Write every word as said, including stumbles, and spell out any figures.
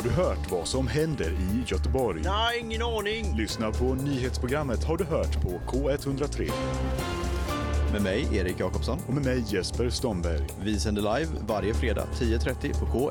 du hört vad som händer i Göteborg? Nej, ingen aning. Lyssna på nyhetsprogrammet Har du hört på K etthundratre. Med mig, Erik Jakobsson. Och med mig, Jesper Stomberg. Vi sänder live varje fredag tio trettio på K